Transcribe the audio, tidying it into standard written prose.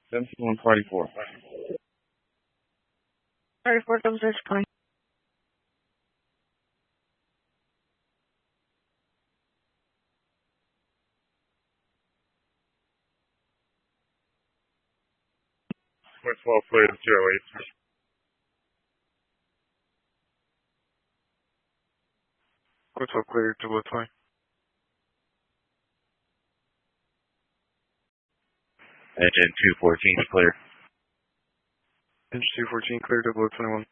17144. 34 double 6 calling. West 12 clear to 08. West 12 clear to 20. Engine 214 clear. Engine 214 clear to 21.